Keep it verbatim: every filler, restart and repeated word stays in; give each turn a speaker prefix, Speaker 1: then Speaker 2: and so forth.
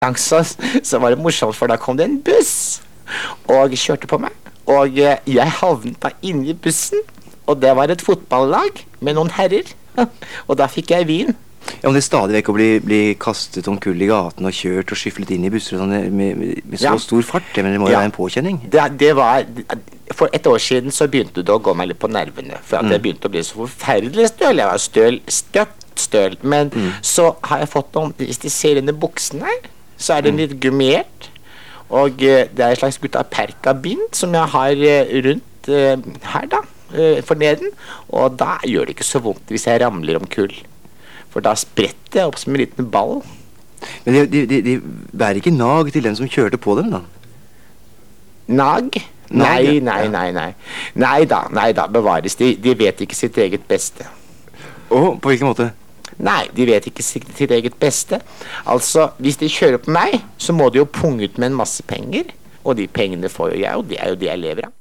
Speaker 1: Så, så var det morsomt, for da kom det en buss og kjørte på meg. Og eh, jeg havnet da inne i bussen, og det var et fotballag med noen herrer. Og da fikk jeg vin.
Speaker 2: Ja, men det er stadig vekk å bli, bli kastet om kull i gaten og kjørt og skyfflet inn i busser og sånn, med, med, med så
Speaker 1: Ja.
Speaker 2: stor fart. Det, men det må jo
Speaker 1: Ja.
Speaker 2: være en påkjenning.
Speaker 1: Det, det var, for et år siden så begynte det å gå meg litt på nervene, for at
Speaker 2: Mm.
Speaker 1: jeg begynte å bli så forferdelig støl. Jeg var støl, støtt støl. Men
Speaker 2: Mm.
Speaker 1: så har jeg fått noen, hvis de ser denne buksen her, så er den litt gummiert. Og eh, det er et slags gutta perka-bind som jeg har eh, rundt eh, her da, eh, for neden. Og da gjør det ikke så vondt hvis jeg ramler om kull. For da spretter jeg opp som en liten ball.
Speaker 2: Men de, de, de, de bærer ikke nag til den som kjørte på dem, da?
Speaker 1: Nag?
Speaker 2: Nag,
Speaker 1: Nei,
Speaker 2: ja.
Speaker 1: nei, nei, nei. Nei da, nei da, bevares. De, de vet ikke sitt eget beste.
Speaker 2: Å, på hvilken måte?
Speaker 1: Nei, de vet ikke sitt, sitt eget beste. Altså, hvis de kjører på meg, så må de jo punge ut med en masse penger. Og de pengene får jo jeg, og det er jo det jeg lever av.